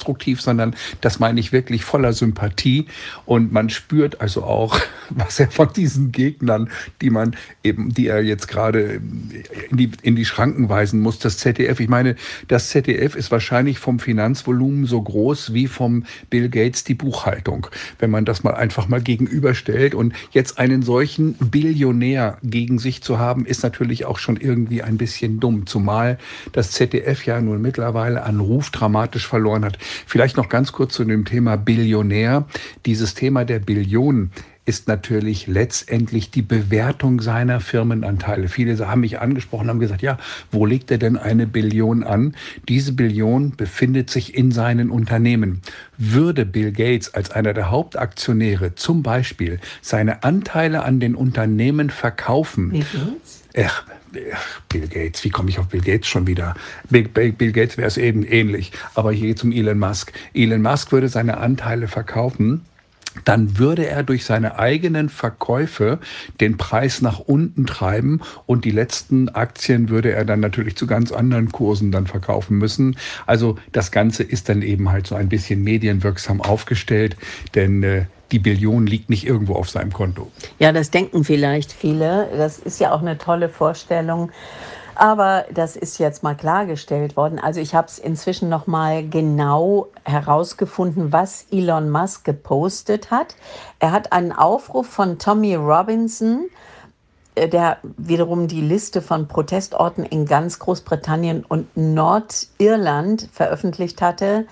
destruktiv, sondern das meine ich wirklich voller Sympathie. Und man spürt also auch, was er von diesen Gegnern, die er jetzt gerade in die Schranken weisen muss, das ZDF. Ich meine, das ZDF ist wahrscheinlich vom Finanzvolumen so groß wie vom Bill Gates die Buchhaltung, wenn man das einfach mal gegenüberstellt. Und jetzt einen solchen Billionär gegen sich zu haben, ist natürlich auch schon irgendwie ein bisschen dumm, zumal das ZDF ja nun mittlerweile an Ruf dramatisch verloren hat. Vielleicht noch ganz kurz zu dem Thema Billionär. Dieses Thema der Billion ist natürlich letztendlich die Bewertung seiner Firmenanteile. Viele haben mich angesprochen, haben gesagt, ja, wo legt er denn eine Billion an? Diese Billion befindet sich in seinen Unternehmen. Würde Bill Gates als einer der Hauptaktionäre zum Beispiel seine Anteile an den Unternehmen verkaufen? Wie geht's? Bill Gates, wie komme ich auf Bill Gates schon wieder? Bill Gates wäre es eben ähnlich, aber hier geht es um Elon Musk. Elon Musk würde seine Anteile verkaufen, dann würde er durch seine eigenen Verkäufe den Preis nach unten treiben und die letzten Aktien würde er dann natürlich zu ganz anderen Kursen dann verkaufen müssen. Also das Ganze ist dann eben halt so ein bisschen medienwirksam aufgestellt, denn die Billion liegt nicht irgendwo auf seinem Konto. Ja, das denken vielleicht viele. Das ist ja auch eine tolle Vorstellung. Aber das ist jetzt mal klargestellt worden. Also ich habe es inzwischen noch mal genau herausgefunden, was Elon Musk gepostet hat. Er hat einen Aufruf von Tommy Robinson, der wiederum die Liste von Protestorten in ganz Großbritannien und Nordirland veröffentlicht hatte,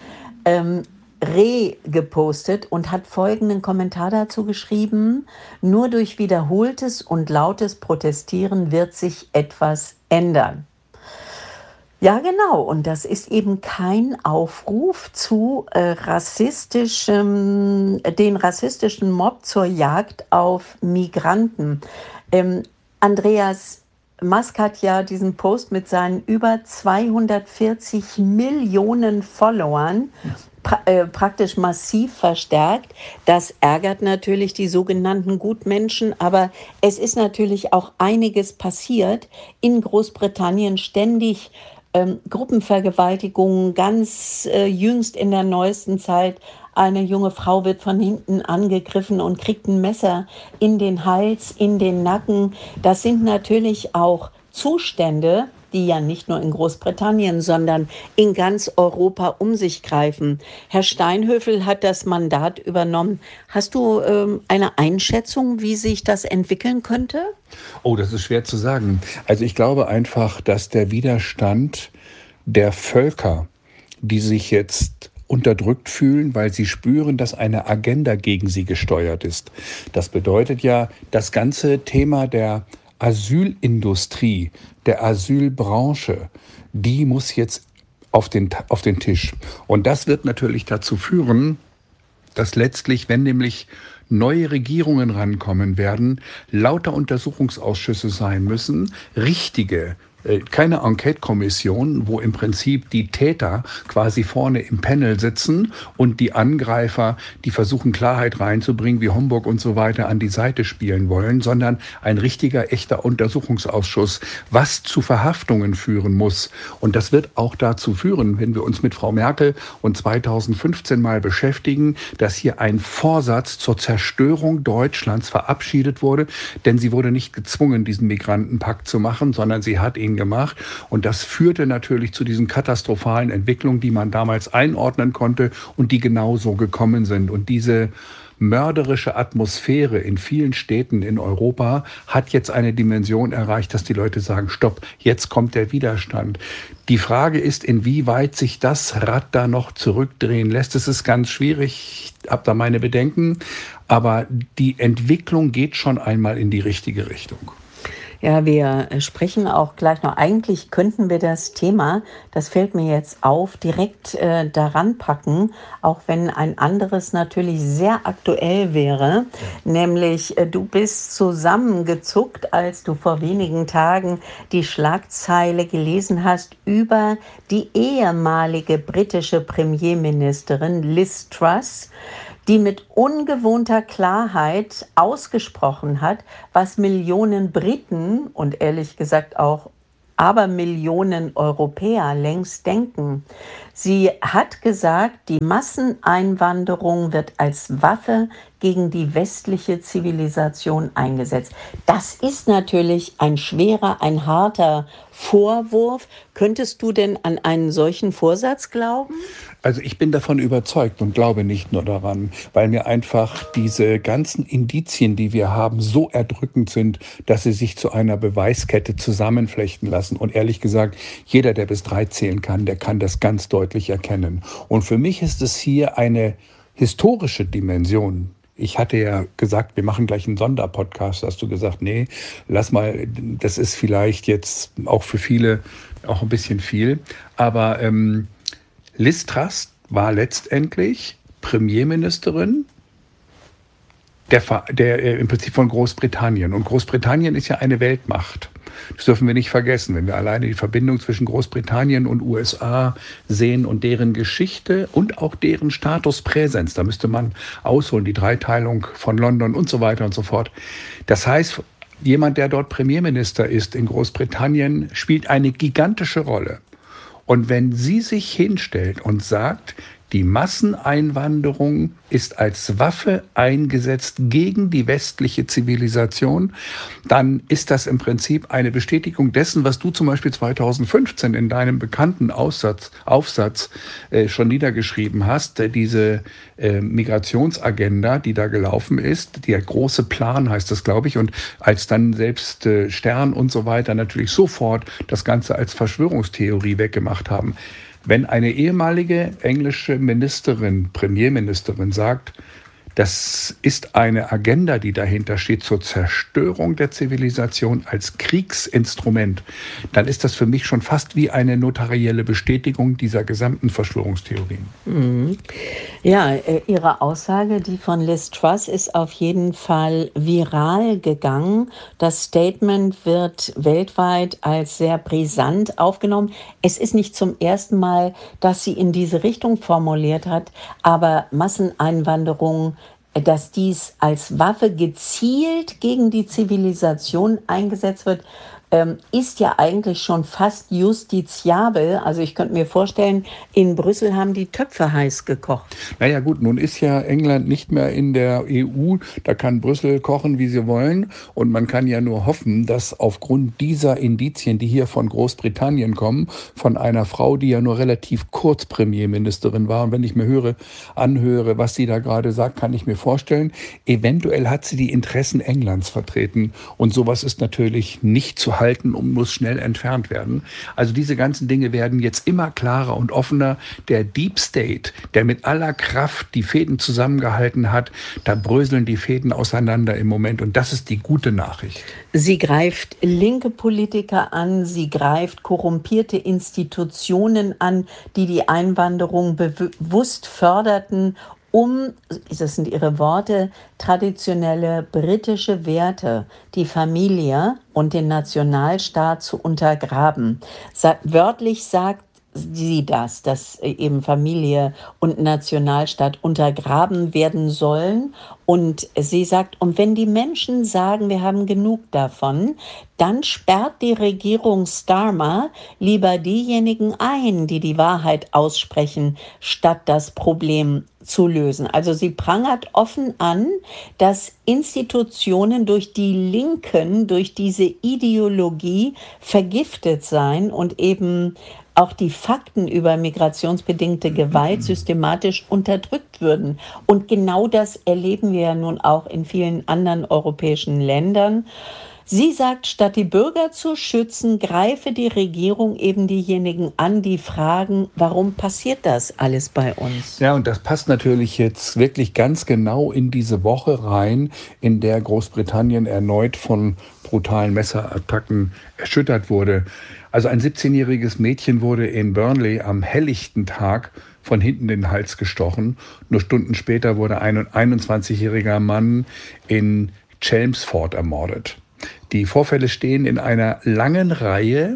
gepostet und hat folgenden Kommentar dazu geschrieben: Nur durch wiederholtes und lautes Protestieren wird sich etwas ändern. Ja, genau. Und das ist eben kein Aufruf zu den rassistischen Mob zur Jagd auf Migranten. Andreas Musk hat ja diesen Post mit seinen über 240 Millionen Followern praktisch massiv verstärkt. Das ärgert natürlich die sogenannten Gutmenschen, aber es ist natürlich auch einiges passiert. In Großbritannien ständig Gruppenvergewaltigungen, ganz jüngst in der neuesten Zeit. Eine junge Frau wird von hinten angegriffen und kriegt ein Messer in den Hals, in den Nacken. Das sind natürlich auch Zustände, die ja nicht nur in Großbritannien, sondern in ganz Europa um sich greifen. Herr Steinhöfel hat das Mandat übernommen. Hast du eine Einschätzung, wie sich das entwickeln könnte? Oh, das ist schwer zu sagen. Also ich glaube einfach, dass der Widerstand der Völker, die sich jetzt unterdrückt fühlen, weil sie spüren, dass eine Agenda gegen sie gesteuert ist. Das bedeutet ja, das ganze Thema der Asylindustrie, der Asylbranche, die muss jetzt auf den Tisch. Und das wird natürlich dazu führen, dass letztlich, wenn nämlich neue Regierungen rankommen werden, lauter Untersuchungsausschüsse sein müssen, richtige, keine Enquete-Kommission, wo im Prinzip die Täter quasi vorne im Panel sitzen und die Angreifer, die versuchen Klarheit reinzubringen, wie Homburg und so weiter, an die Seite spielen wollen, sondern ein richtiger, echter Untersuchungsausschuss, was zu Verhaftungen führen muss. Und das wird auch dazu führen, wenn wir uns mit Frau Merkel und 2015 mal beschäftigen, dass hier ein Vorsatz zur Zerstörung Deutschlands verabschiedet wurde, denn sie wurde nicht gezwungen, diesen Migrantenpakt zu machen, sondern sie hat ihn gemacht. Und das führte natürlich zu diesen katastrophalen Entwicklungen, die man damals einordnen konnte und die genauso gekommen sind. Und diese mörderische Atmosphäre in vielen Städten in Europa hat jetzt eine Dimension erreicht, dass die Leute sagen, stopp, jetzt kommt der Widerstand. Die Frage ist, inwieweit sich das Rad da noch zurückdrehen lässt. Es ist ganz schwierig, ich habe da meine Bedenken, aber die Entwicklung geht schon einmal in die richtige Richtung. Ja, wir sprechen auch gleich noch. Eigentlich könnten wir das Thema, das fällt mir jetzt auf, direkt daran packen, auch wenn ein anderes natürlich sehr aktuell wäre. Nämlich, du bist zusammengezuckt, als du vor wenigen Tagen die Schlagzeile gelesen hast über die ehemalige britische Premierministerin Liz Truss, die mit ungewohnter Klarheit ausgesprochen hat, was Millionen Briten und ehrlich gesagt auch Abermillionen Europäer längst denken. Sie hat gesagt, die Masseneinwanderung wird als Waffe gegen die westliche Zivilisation eingesetzt. Das ist natürlich ein schwerer, ein harter Vorwurf. Könntest du denn an einen solchen Vorsatz glauben? Also ich bin davon überzeugt und glaube nicht nur daran, weil mir einfach diese ganzen Indizien, die wir haben, so erdrückend sind, dass sie sich zu einer Beweiskette zusammenflechten lassen. Und ehrlich gesagt, jeder, der bis 3 zählen kann, der kann das ganz deutlich erkennen. Und für mich ist es hier eine historische Dimension. Ich hatte ja gesagt, wir machen gleich einen Sonderpodcast. Hast du gesagt, nee, lass mal, das ist vielleicht jetzt auch für viele auch ein bisschen viel. Aber Liz Truss war letztendlich Premierministerin im Prinzip von Großbritannien. Und Großbritannien ist ja eine Weltmacht. Das dürfen wir nicht vergessen, wenn wir alleine die Verbindung zwischen Großbritannien und USA sehen und deren Geschichte und auch deren Statuspräsenz. Da müsste man ausholen, die Dreiteilung von London und so weiter und so fort. Das heißt, jemand, der dort Premierminister ist in Großbritannien, spielt eine gigantische Rolle. Und wenn sie sich hinstellt und sagt, die Masseneinwanderung ist als Waffe eingesetzt gegen die westliche Zivilisation, dann ist das im Prinzip eine Bestätigung dessen, was du zum Beispiel 2015 in deinem bekannten Aufsatz schon niedergeschrieben hast, diese Migrationsagenda, die da gelaufen ist, der große Plan heißt das, glaube ich, und als dann selbst Stern und so weiter natürlich sofort das Ganze als Verschwörungstheorie weggemacht haben. Wenn eine ehemalige englische Premierministerin sagt, das ist eine Agenda, die dahinter steht zur Zerstörung der Zivilisation als Kriegsinstrument, dann ist das für mich schon fast wie eine notarielle Bestätigung dieser gesamten Verschwörungstheorien. Mhm. Ja, ihre Aussage, die von Liz Truss, ist auf jeden Fall viral gegangen. Das Statement wird weltweit als sehr brisant aufgenommen. Es ist nicht zum ersten Mal, dass sie in diese Richtung formuliert hat, aber Masseneinwanderung, dass dies als Waffe gezielt gegen die Zivilisation eingesetzt wird, ist ja eigentlich schon fast justiziabel. Also ich könnte mir vorstellen, in Brüssel haben die Töpfe heiß gekocht. Naja gut, nun ist ja England nicht mehr in der EU. Da kann Brüssel kochen, wie sie wollen. Und man kann ja nur hoffen, dass aufgrund dieser Indizien, die hier von Großbritannien kommen, von einer Frau, die ja nur relativ kurz Premierministerin war, und wenn ich mir anhöre, was sie da gerade sagt, kann ich mir vorstellen, eventuell hat sie die Interessen Englands vertreten. Und sowas ist natürlich nicht zu halten und muss schnell entfernt werden. Also diese ganzen Dinge werden jetzt immer klarer und offener. Der Deep State, der mit aller Kraft die Fäden zusammengehalten hat, da bröseln die Fäden auseinander im Moment. Und das ist die gute Nachricht. Sie greift linke Politiker an, sie greift korrumpierte Institutionen an, die die Einwanderung bewusst förderten, das sind ihre Worte, traditionelle britische Werte, die Familie und den Nationalstaat zu untergraben. Wörtlich sagt sie das, dass eben Familie und Nationalstaat untergraben werden sollen. Und sie sagt, und wenn die Menschen sagen, wir haben genug davon, dann sperrt die Regierung Starmer lieber diejenigen ein, die die Wahrheit aussprechen, statt das Problem zu lösen. Also sie prangert offen an, dass Institutionen durch die Linken, durch diese Ideologie vergiftet seien und eben auch die Fakten über migrationsbedingte Gewalt systematisch unterdrückt würden. Und genau das erleben wir ja nun auch in vielen anderen europäischen Ländern. Sie sagt, statt die Bürger zu schützen, greife die Regierung eben diejenigen an, die fragen, warum passiert das alles bei uns? Ja, und das passt natürlich jetzt wirklich ganz genau in diese Woche rein, in der Großbritannien erneut von brutalen Messerattacken erschüttert wurde. Also ein 17-jähriges Mädchen wurde in Burnley am helllichten Tag von hinten den Hals gestochen. Nur Stunden später wurde ein 21-jähriger Mann in Chelmsford ermordet. Die Vorfälle stehen in einer langen Reihe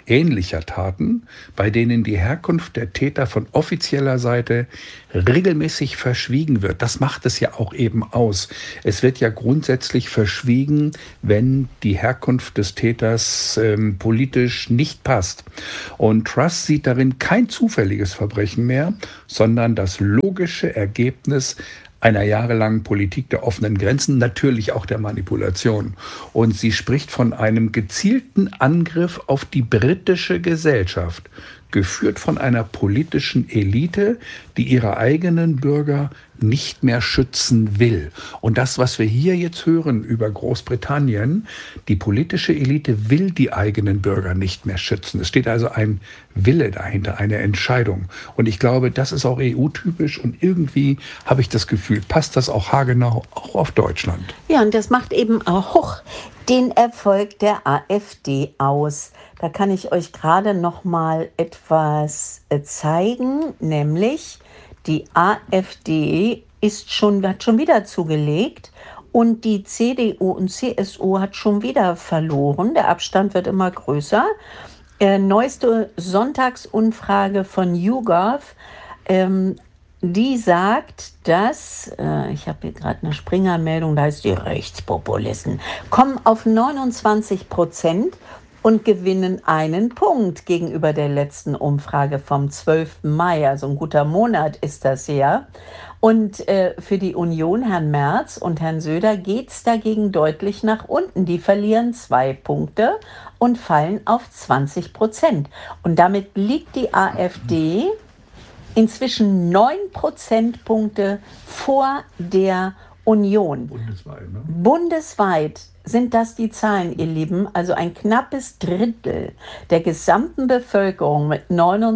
ähnlicher Taten, bei denen die Herkunft der Täter von offizieller Seite regelmäßig verschwiegen wird. Das macht es ja auch eben aus. Es wird ja grundsätzlich verschwiegen, wenn die Herkunft des Täters politisch nicht passt. Und Truss sieht darin kein zufälliges Verbrechen mehr, sondern das logische Ergebnis einer jahrelangen Politik der offenen Grenzen, natürlich auch der Manipulation. Und sie spricht von einem gezielten Angriff auf die britische Gesellschaft, geführt von einer politischen Elite, die ihre eigenen Bürger nicht mehr schützen will. Und das, was wir hier jetzt hören über Großbritannien, die politische Elite will die eigenen Bürger nicht mehr schützen. Es steht also ein Wille dahinter, eine Entscheidung. Und ich glaube, das ist auch EU-typisch und irgendwie habe ich das Gefühl, passt das auch haargenau auch auf Deutschland. Ja, und das macht eben auch den Erfolg der AfD aus. Da kann ich euch gerade noch mal etwas zeigen, nämlich die AfD hat schon wieder zugelegt und die CDU und CSU hat schon wieder verloren. Der Abstand wird immer größer. Neueste Sonntagsumfrage von YouGov, die sagt, dass, ich habe hier gerade eine Springer-Meldung, da heißt die Rechtspopulisten, kommen auf 29% und gewinnen einen Punkt gegenüber der letzten Umfrage vom 12. Mai. Also ein guter Monat ist das ja. Und für die Union, Herrn Merz und Herrn Söder, geht es dagegen deutlich nach unten. Die verlieren 2 Punkte und fallen auf 20%. Und damit liegt die AfD inzwischen 9 Prozentpunkte vor der Union. Bundesweit, ne? Bundesweit sind das die Zahlen, ihr Lieben. Also ein knappes Drittel der gesamten Bevölkerung mit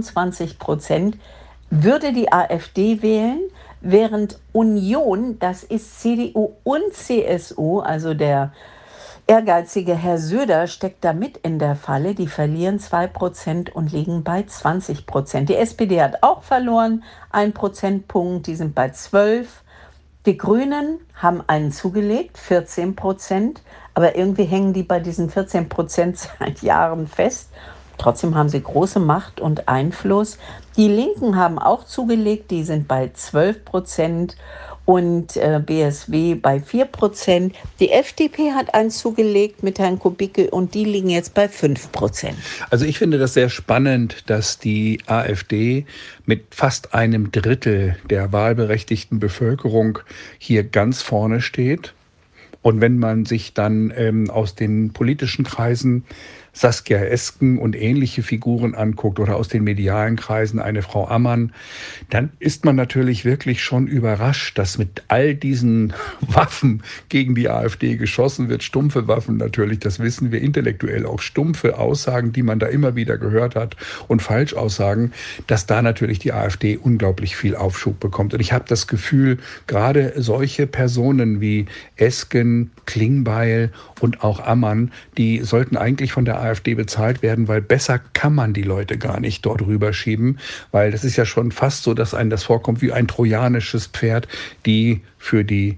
29% würde die AfD wählen, während Union, das ist CDU und CSU, also der ehrgeizige Herr Söder steckt da mit in der Falle. Die verlieren 2% und liegen bei 20%. Die SPD hat auch verloren, 1 Prozentpunkt, die sind bei 12. Die Grünen haben einen zugelegt, 14%, aber irgendwie hängen die bei diesen 14% seit Jahren fest. Trotzdem haben sie große Macht und Einfluss. Die Linken haben auch zugelegt, die sind bei 12% und BSW bei 4%. Die FDP hat einen zugelegt mit Herrn Kubicki und die liegen jetzt bei 5%. Also ich finde das sehr spannend, dass die AfD mit fast einem Drittel der wahlberechtigten Bevölkerung hier ganz vorne steht. Und wenn man sich dann aus den politischen Kreisen Saskia Esken und ähnliche Figuren anguckt oder aus den medialen Kreisen eine Frau Ammann, dann ist man natürlich wirklich schon überrascht, dass mit all diesen Waffen gegen die AfD geschossen wird. Stumpfe Waffen natürlich, das wissen wir intellektuell, auch stumpfe Aussagen, die man da immer wieder gehört hat und Falschaussagen, dass da natürlich die AfD unglaublich viel Aufschub bekommt. Und ich habe das Gefühl, gerade solche Personen wie Esken, Klingbeil und auch Ammann, die sollten eigentlich von der AfD bezahlt werden, weil besser kann man die Leute gar nicht dort rüberschieben, weil das ist ja schon fast so, dass einem das vorkommt wie ein trojanisches Pferd, die für die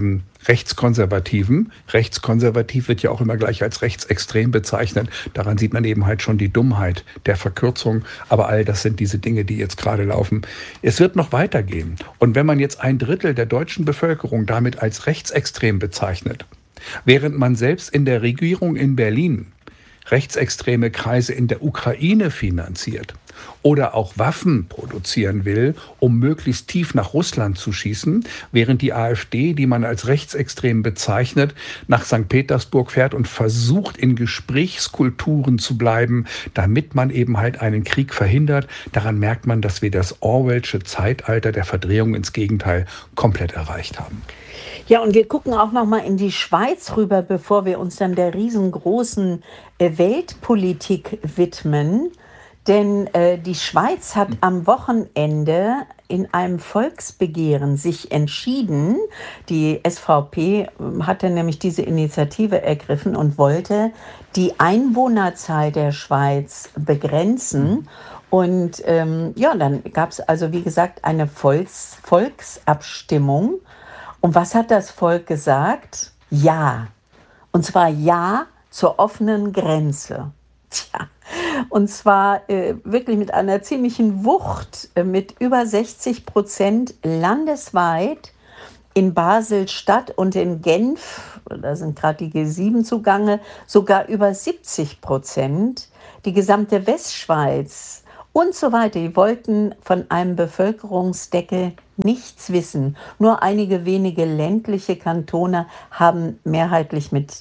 Rechtskonservativen. Rechtskonservativ wird ja auch immer gleich als rechtsextrem bezeichnet. Daran sieht man eben halt schon die Dummheit der Verkürzung. Aber all das sind diese Dinge, die jetzt gerade laufen. Es wird noch weitergehen. Und wenn man jetzt ein Drittel der deutschen Bevölkerung damit als rechtsextrem bezeichnet, während man selbst in der Regierung in Berlin rechtsextreme Kreise in der Ukraine finanziert oder auch Waffen produzieren will, um möglichst tief nach Russland zu schießen, während die AfD, die man als rechtsextrem bezeichnet, nach St. Petersburg fährt und versucht, in Gesprächskulturen zu bleiben, damit man eben halt einen Krieg verhindert. Daran merkt man, dass wir das Orwellsche Zeitalter der Verdrehung ins Gegenteil komplett erreicht haben. Ja, und wir gucken auch noch mal in die Schweiz rüber, bevor wir uns dann der riesengroßen Weltpolitik widmen. Denn die Schweiz hat am Wochenende in einem Volksbegehren sich entschieden. Die SVP hatte nämlich diese Initiative ergriffen und wollte die Einwohnerzahl der Schweiz begrenzen. Und ja, dann gab es also, wie gesagt, eine Volksabstimmung. Und was hat das Volk gesagt? Ja. Und zwar Ja zur offenen Grenze. Tja. Und zwar wirklich mit einer ziemlichen Wucht, mit über 60% landesweit. In Basel-Stadt und in Genf, da sind gerade die G7 zugange, sogar über 70%. Die gesamte Westschweiz und so weiter, die wollten von einem Bevölkerungsdeckel nichts wissen. Nur einige wenige ländliche Kantone haben mehrheitlich mit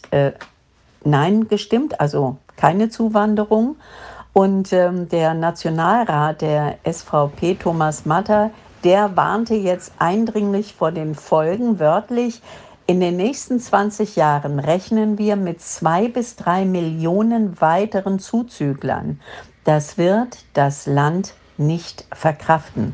Nein gestimmt, also keine Zuwanderung. Und der Nationalrat der SVP, Thomas Matter, der warnte jetzt eindringlich vor den Folgen, wörtlich: In den nächsten 20 Jahren rechnen wir mit 2 bis 3 Millionen weiteren Zuzüglern. Das wird das Land nicht verkraften.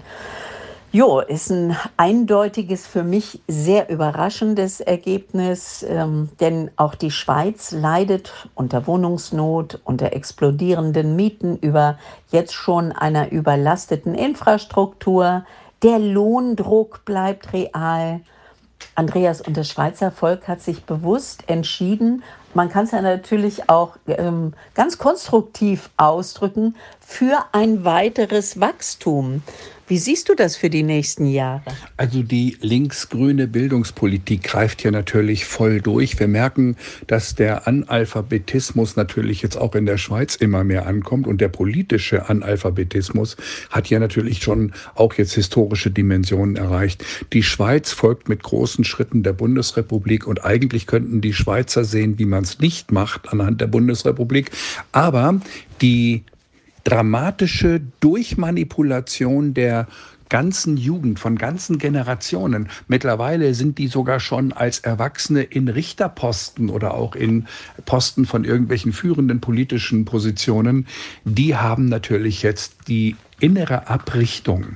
Jo, ist ein eindeutiges, für mich sehr überraschendes Ergebnis, denn auch die Schweiz leidet unter Wohnungsnot, unter explodierenden Mieten, über jetzt schon einer überlasteten Infrastruktur. Der Lohndruck bleibt real. Andreas, und das Schweizer Volk hat sich bewusst entschieden, man kann es ja natürlich auch ganz konstruktiv ausdrücken, für ein weiteres Wachstum. Wie siehst du das für die nächsten Jahre? Also die linksgrüne Bildungspolitik greift hier natürlich voll durch. Wir merken, dass der Analphabetismus natürlich jetzt auch in der Schweiz immer mehr ankommt. Und der politische Analphabetismus hat ja natürlich schon auch jetzt historische Dimensionen erreicht. Die Schweiz folgt mit großen Schritten der Bundesrepublik. Und eigentlich könnten die Schweizer sehen, wie man es nicht macht anhand der Bundesrepublik. Aber die dramatische Durchmanipulation der ganzen Jugend, von ganzen Generationen. Mittlerweile sind die sogar schon als Erwachsene in Richterposten oder auch in Posten von irgendwelchen führenden politischen Positionen. Die haben natürlich jetzt die innere Abrichtung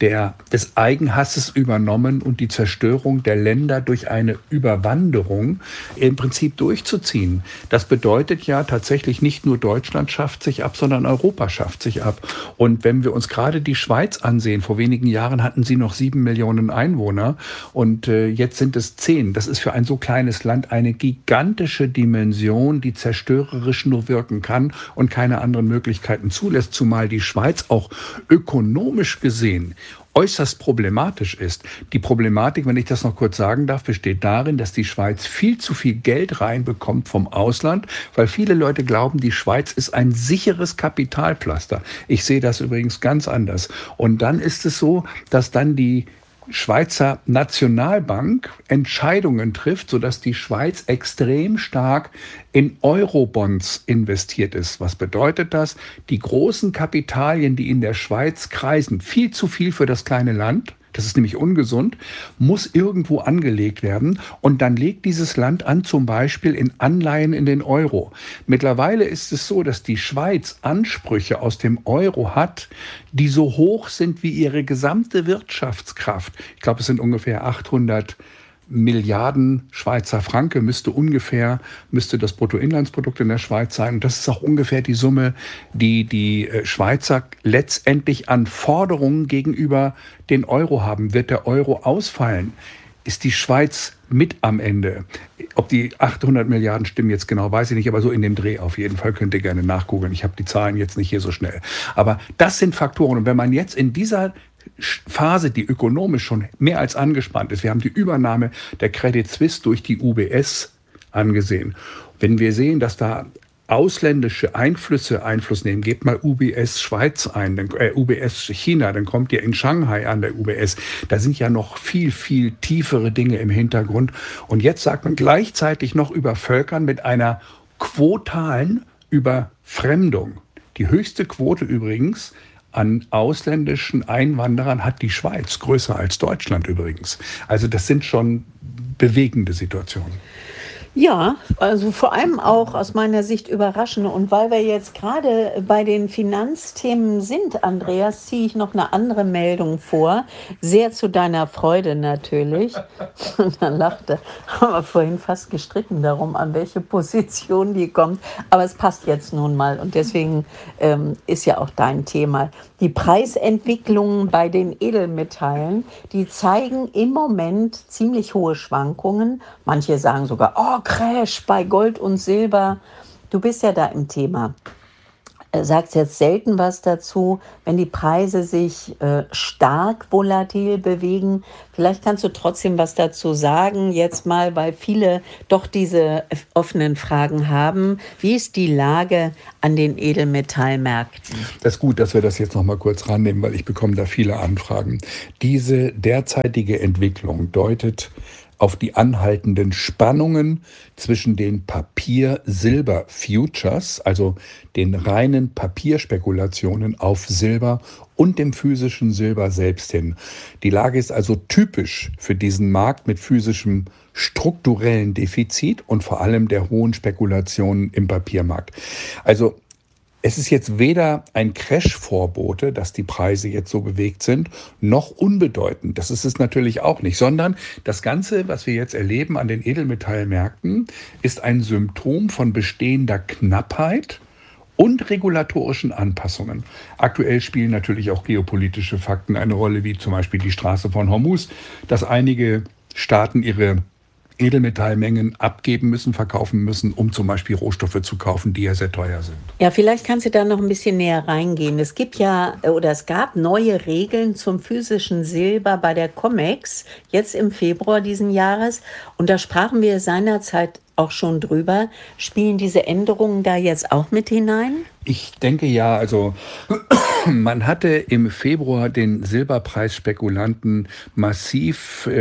des Eigenhasses übernommen und die Zerstörung der Länder durch eine Überwanderung im Prinzip durchzuziehen. Das bedeutet ja tatsächlich, nicht nur Deutschland schafft sich ab, sondern Europa schafft sich ab. Und wenn wir uns gerade die Schweiz ansehen, vor wenigen Jahren hatten sie noch 7 Millionen Einwohner und jetzt sind es 10. Das ist für ein so kleines Land eine gigantische Dimension, die zerstörerisch nur wirken kann und keine anderen Möglichkeiten zulässt, zumal die Schweiz auch ökonomisch gesehen äußerst problematisch ist. Die Problematik, wenn ich das noch kurz sagen darf, besteht darin, dass die Schweiz viel zu viel Geld reinbekommt vom Ausland, weil viele Leute glauben, die Schweiz ist ein sicheres Kapitalpflaster. Ich sehe das übrigens ganz anders. Und dann ist es so, dass dann die Schweizer Nationalbank Entscheidungen trifft, sodass die Schweiz extrem stark in Eurobonds investiert ist. Was bedeutet das? Die großen Kapitalien, die in der Schweiz kreisen, viel zu viel für das kleine Land, das ist nämlich ungesund, muss irgendwo angelegt werden. Und dann legt dieses Land an, zum Beispiel in Anleihen in den Euro. Mittlerweile ist es so, dass die Schweiz Ansprüche aus dem Euro hat, die so hoch sind wie ihre gesamte Wirtschaftskraft. Ich glaube, es sind ungefähr 800 Milliarden Schweizer Franken müsste das Bruttoinlandsprodukt in der Schweiz sein. Und das ist auch ungefähr die Summe, die die Schweizer letztendlich an Forderungen gegenüber den Euro haben. Wird der Euro ausfallen, ist die Schweiz mit am Ende. Ob die 800 Milliarden stimmen jetzt genau, weiß ich nicht, aber so in dem Dreh auf jeden Fall, könnt ihr gerne nachgoogeln. Ich habe die Zahlen jetzt nicht hier so schnell. Aber das sind Faktoren. Und wenn man jetzt in dieser Phase, die ökonomisch schon mehr als angespannt ist. Wir haben die Übernahme der Credit Suisse durch die UBS angesehen. Wenn wir sehen, dass da ausländische Einflüsse Einfluss nehmen, gebt mal UBS Schweiz ein, UBS China, dann kommt ihr in Shanghai an, der UBS. Da sind ja noch viel, viel tiefere Dinge im Hintergrund. Und jetzt sagt man gleichzeitig noch über Völkern mit einer quotalen Überfremdung. Die höchste Quote übrigens an ausländischen Einwanderern hat die Schweiz, größer als Deutschland übrigens. Also das sind schon bewegende Situationen. Ja, also vor allem auch aus meiner Sicht überraschend. Und weil wir jetzt gerade bei den Finanzthemen sind, Andreas, ziehe ich noch eine andere Meldung vor. Sehr zu deiner Freude natürlich. Und dann lachte, haben wir vorhin fast gestritten darum, an welche Position die kommt. Aber es passt jetzt nun mal und deswegen ist ja auch dein Thema. Die Preisentwicklungen bei den Edelmetallen, die zeigen im Moment ziemlich hohe Schwankungen. Manche sagen sogar, oh, Crash bei Gold und Silber. Du bist ja da im Thema. sagst jetzt selten was dazu, wenn die Preise sich stark volatil bewegen. Vielleicht kannst du trotzdem was dazu sagen, jetzt mal, weil viele doch diese offenen Fragen haben. Wie ist die Lage an den Edelmetallmärkten? Das ist gut, dass wir das jetzt noch mal kurz rannehmen, weil ich bekomme da viele Anfragen. Diese derzeitige Entwicklung deutet auf die anhaltenden Spannungen zwischen den Papier-Silber-Futures, also den reinen Papierspekulationen auf Silber und dem physischen Silber selbst hin. Die Lage ist also typisch für diesen Markt mit physischem strukturellen Defizit und vor allem der hohen Spekulationen im Papiermarkt. Also es ist jetzt weder ein Crash-Vorbote, dass die Preise jetzt so bewegt sind, noch unbedeutend. Das ist es natürlich auch nicht, sondern das Ganze, was wir jetzt erleben an den Edelmetallmärkten, ist ein Symptom von bestehender Knappheit und regulatorischen Anpassungen. Aktuell spielen natürlich auch geopolitische Fakten eine Rolle, wie zum Beispiel die Straße von Hormuz, dass einige Staaten ihre Edelmetallmengen abgeben müssen, verkaufen müssen, um zum Beispiel Rohstoffe zu kaufen, die ja sehr teuer sind. Ja, vielleicht kannst du da noch ein bisschen näher reingehen. Es gibt ja oder es gab neue Regeln zum physischen Silber bei der COMEX, jetzt im Februar diesen Jahres. Und da sprachen wir seinerzeit auch schon drüber. Spielen diese Änderungen da jetzt auch mit hinein? Ich denke ja, also man hatte im Februar den Silberpreisspekulanten massiv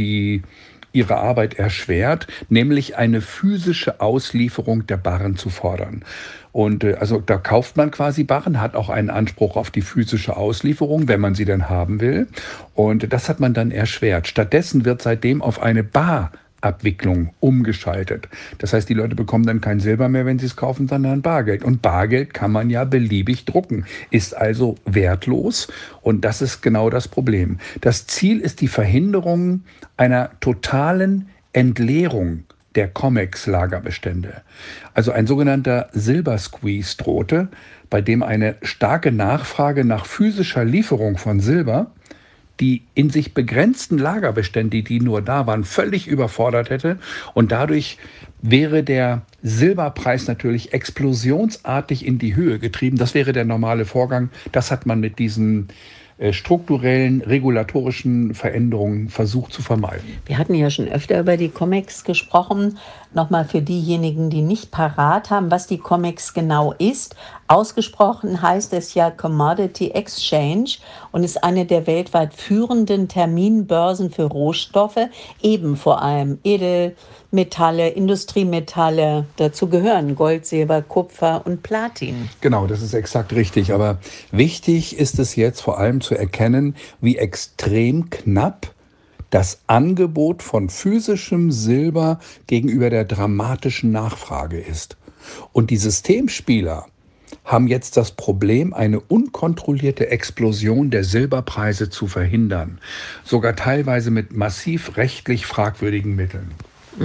ihre Arbeit erschwert, nämlich eine physische Auslieferung der Barren zu fordern. Und also da kauft man quasi Barren, hat auch einen Anspruch auf die physische Auslieferung, wenn man sie dann haben will. Und das hat man dann erschwert. Stattdessen wird seitdem auf eine Barabwicklung umgeschaltet. Das heißt, die Leute bekommen dann kein Silber mehr, wenn sie es kaufen, sondern Bargeld. Und Bargeld kann man ja beliebig drucken, ist also wertlos. Und das ist genau das Problem. Das Ziel ist die Verhinderung einer totalen Entleerung der COMEX-Lagerbestände. Also ein sogenannter Silbersqueeze drohte, bei dem eine starke Nachfrage nach physischer Lieferung von Silber die in sich begrenzten Lagerbestände, die nur da waren, völlig überfordert hätte. Und dadurch wäre der Silberpreis natürlich explosionsartig in die Höhe getrieben. Das wäre der normale Vorgang. Das hat man mit diesen strukturellen, regulatorischen Veränderungen versucht zu vermeiden. Wir hatten ja schon öfter über die COMEX gesprochen. Nochmal für diejenigen, die nicht parat haben, was die COMEX genau ist. Ausgesprochen heißt es ja Commodity Exchange und ist eine der weltweit führenden Terminbörsen für Rohstoffe, eben vor allem Edelmetalle, Industriemetalle. Dazu gehören Gold, Silber, Kupfer und Platin. Genau, das ist exakt richtig. Aber wichtig ist es jetzt vor allem zu erkennen, wie extrem knapp das Angebot von physischem Silber gegenüber der dramatischen Nachfrage ist. Und die Systemspieler haben jetzt das Problem, eine unkontrollierte Explosion der Silberpreise zu verhindern. Sogar teilweise mit massiv rechtlich fragwürdigen Mitteln.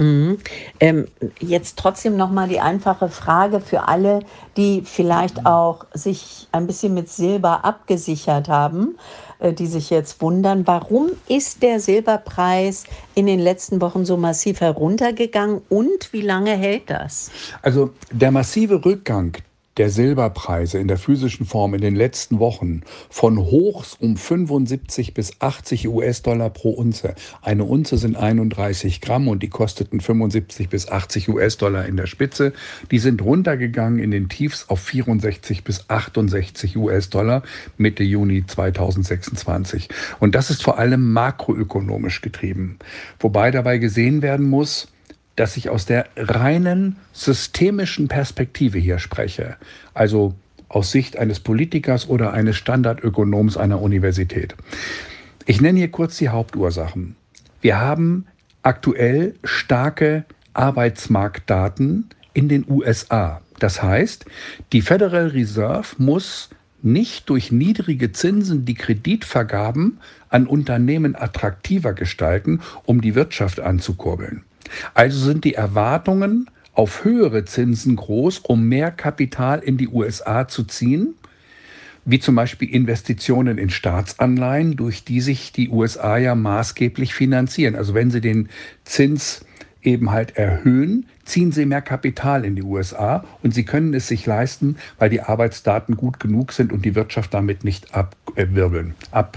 Jetzt trotzdem nochmal die einfache Frage für alle, die vielleicht auch sich ein bisschen mit Silber abgesichert haben, die sich jetzt wundern, warum ist der Silberpreis in den letzten Wochen so massiv heruntergegangen und wie lange hält das? Also der massive Rückgang der Silberpreise in der physischen Form in den letzten Wochen von Hochs um 75 bis 80 US-Dollar pro Unze. Eine Unze sind 31 Gramm und die kosteten 75 bis 80 US-Dollar in der Spitze. Die sind runtergegangen in den Tiefs auf 64 bis 68 US-Dollar Mitte Juni 2026. Und das ist vor allem makroökonomisch getrieben. Wobei dabei gesehen werden muss, dass ich aus der reinen systemischen Perspektive hier spreche, also aus Sicht eines Politikers oder eines Standardökonoms einer Universität. Ich nenne hier kurz die Hauptursachen. Wir haben aktuell starke Arbeitsmarktdaten in den USA. Das heißt, die Federal Reserve muss nicht durch niedrige Zinsen die Kreditvergaben an Unternehmen attraktiver gestalten, um die Wirtschaft anzukurbeln. Also sind die Erwartungen auf höhere Zinsen groß, um mehr Kapital in die USA zu ziehen, wie zum Beispiel Investitionen in Staatsanleihen, durch die sich die USA ja maßgeblich finanzieren. Also wenn sie den Zins eben halt erhöhen, ziehen sie mehr Kapital in die USA und sie können es sich leisten, weil die Arbeitsdaten gut genug sind und die Wirtschaft damit nicht abwürgen.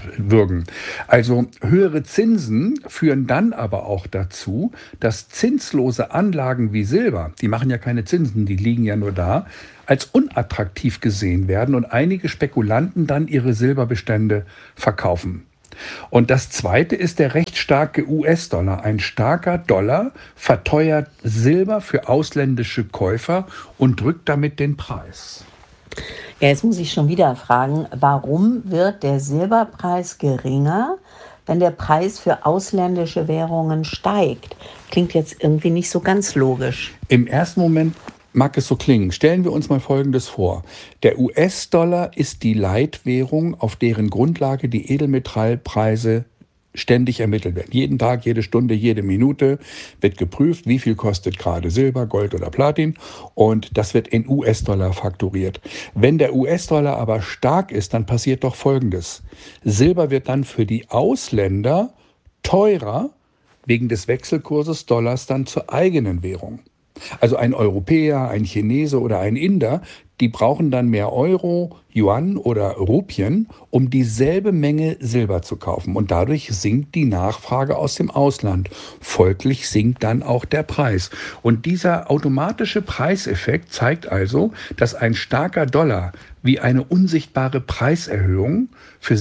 Also höhere Zinsen führen dann aber auch dazu, dass zinslose Anlagen wie Silber, die machen ja keine Zinsen, die liegen ja nur da, als unattraktiv gesehen werden und einige Spekulanten dann ihre Silberbestände verkaufen. Und das Zweite ist der recht starke US-Dollar. Ein starker Dollar verteuert Silber für ausländische Käufer und drückt damit den Preis. Ja, jetzt muss ich schon wieder fragen, warum wird der Silberpreis geringer, wenn der Preis für ausländische Währungen steigt? Klingt jetzt irgendwie nicht so ganz logisch. Im ersten Moment mag es so klingen. Stellen wir uns mal Folgendes vor. Der US-Dollar ist die Leitwährung, auf deren Grundlage die Edelmetallpreise ständig ermittelt werden. Jeden Tag, jede Stunde, jede Minute wird geprüft, wie viel kostet gerade Silber, Gold oder Platin, und das wird in US-Dollar fakturiert. Wenn der US-Dollar aber stark ist, dann passiert doch Folgendes. Silber wird dann für die Ausländer teurer, wegen des Wechselkurses Dollars dann zur eigenen Währung. Also ein Europäer, ein Chinese oder ein Inder, die brauchen dann mehr Euro, Yuan oder Rupien, um dieselbe Menge Silber zu kaufen. Und dadurch sinkt die Nachfrage aus dem Ausland. Folglich sinkt dann auch der Preis. Und dieser automatische Preiseffekt zeigt also, dass ein starker Dollar wie eine unsichtbare Preiserhöhung für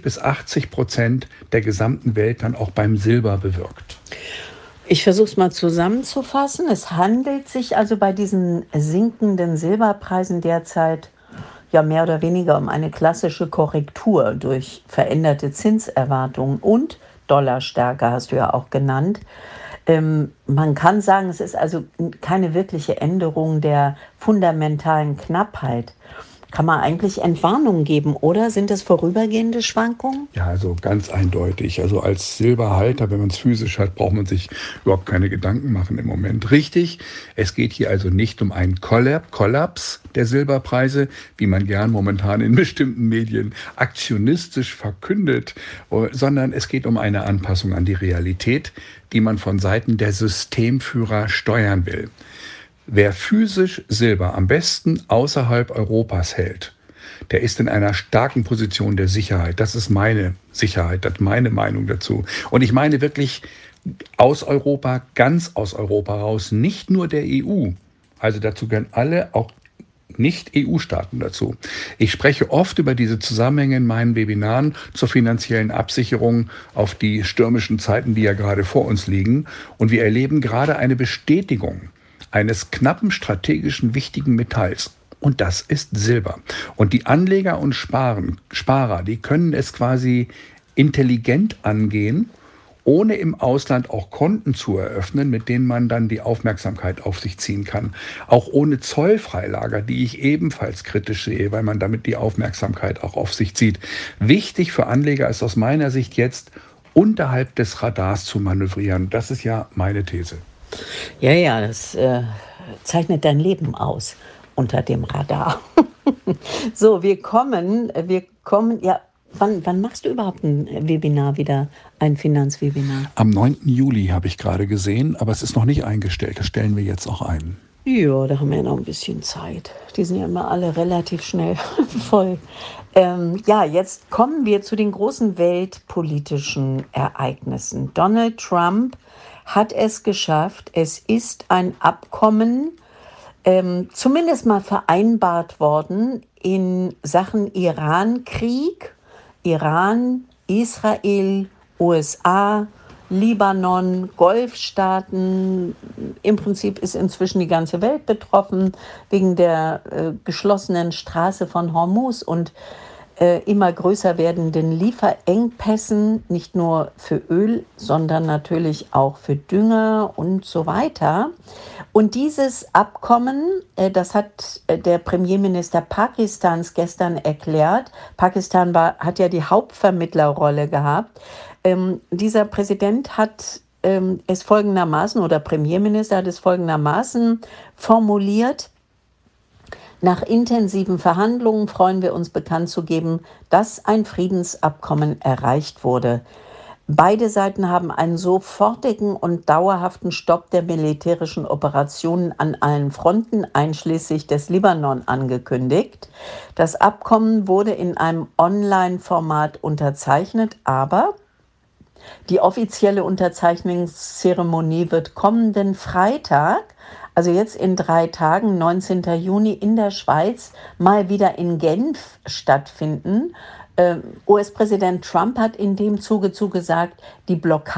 70-80% der gesamten Welt dann auch beim Silber bewirkt. Ich versuche es mal zusammenzufassen. Es handelt sich also bei diesen sinkenden Silberpreisen derzeit ja mehr oder weniger um eine klassische Korrektur durch veränderte Zinserwartungen und Dollarstärke, hast du ja auch genannt. Man kann sagen, es ist also keine wirkliche Änderung der fundamentalen Knappheit. Kann man eigentlich Entwarnung geben, oder? Sind das vorübergehende Schwankungen? Ja, also ganz eindeutig. Also als Silberhalter, wenn man es physisch hat, braucht man sich überhaupt keine Gedanken machen im Moment. Richtig, es geht hier also nicht um einen Kollaps der Silberpreise, wie man gern momentan in bestimmten Medien aktionistisch verkündet, sondern es geht um eine Anpassung an die Realität, die man von Seiten der Systemführer steuern will. Wer physisch Silber am besten außerhalb Europas hält, der ist in einer starken Position der Sicherheit. Das ist meine Sicherheit, das ist meine Meinung dazu. Und ich meine wirklich aus Europa, ganz aus Europa raus, nicht nur der EU. Also dazu gehören alle, auch Nicht-EU-Staaten dazu. Ich spreche oft über diese Zusammenhänge in meinen Webinaren zur finanziellen Absicherung auf die stürmischen Zeiten, die ja gerade vor uns liegen. Und wir erleben gerade eine Bestätigung eines knappen strategischen wichtigen Metalls. Und das ist Silber. Und die Anleger und Sparer, die können es quasi intelligent angehen, ohne im Ausland auch Konten zu eröffnen, mit denen man dann die Aufmerksamkeit auf sich ziehen kann. Auch ohne Zollfreilager, die ich ebenfalls kritisch sehe, weil man damit die Aufmerksamkeit auch auf sich zieht. Wichtig für Anleger ist aus meiner Sicht jetzt, unterhalb des Radars zu manövrieren. Das ist ja meine These. Ja, das zeichnet dein Leben aus, unter dem Radar. So, wir kommen, ja, wann machst du überhaupt ein Webinar wieder, ein Finanzwebinar? Am 9. Juli habe ich gerade gesehen, aber es ist noch nicht eingestellt. Das stellen wir jetzt auch ein. Ja, da haben wir ja noch ein bisschen Zeit. Die sind ja immer alle relativ schnell voll. Ja, jetzt kommen wir zu den großen weltpolitischen Ereignissen. Donald Trump hat es geschafft. Es ist ein Abkommen, zumindest mal vereinbart worden in Sachen Iran-Krieg. Iran, Israel, USA, Libanon, Golfstaaten. Im Prinzip ist inzwischen die ganze Welt betroffen wegen der geschlossenen Straße von Hormuz und immer größer werdenden Lieferengpässen, nicht nur für Öl, sondern natürlich auch für Dünger und so weiter. Und dieses Abkommen, das hat der Premierminister Pakistans gestern erklärt. Pakistan hat ja die Hauptvermittlerrolle gehabt. Dieser Präsident hat es folgendermaßen, oder Premierminister hat es folgendermaßen formuliert: Nach intensiven Verhandlungen freuen wir uns bekannt zu geben, dass ein Friedensabkommen erreicht wurde. Beide Seiten haben einen sofortigen und dauerhaften Stopp der militärischen Operationen an allen Fronten, einschließlich des Libanon, angekündigt. Das Abkommen wurde in einem Online-Format unterzeichnet, aber die offizielle Unterzeichnungszeremonie wird kommenden Freitag, also jetzt in 3 Tagen, 19. Juni, in der Schweiz, mal wieder in Genf stattfinden. US-Präsident Trump hat in dem Zuge zugesagt, die Blockade